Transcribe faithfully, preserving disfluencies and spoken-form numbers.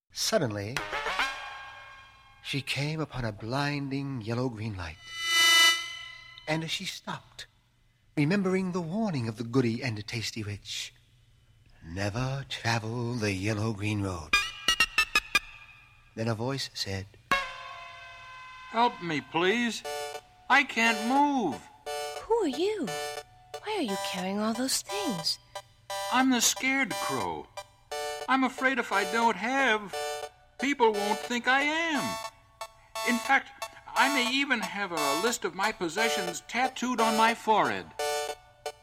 Suddenly, she came upon a blinding yellow-green light, and she stopped, remembering the warning of the goody and tasty witch. Never travel the yellow-green road. Then a voice said, Help me, please. I can't move. Who are you? Why are you carrying all those things? I'm the scared crow. I'm afraid if I don't have, people won't think I am. In fact, I may even have a list of my possessions tattooed on my forehead.